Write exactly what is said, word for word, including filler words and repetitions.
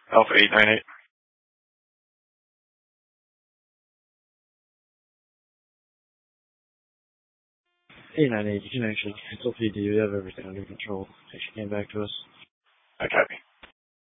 Alpha eight nine eight. eight nine eight, you can actually cancel P D. We have everything under control. They should came back to us. I copy.